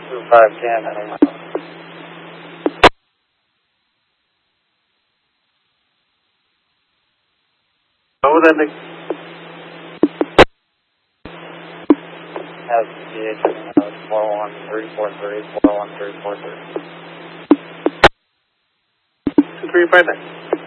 2510, heading out. What was that, Nick? SPH, heading out, 41343, 41343. 2359.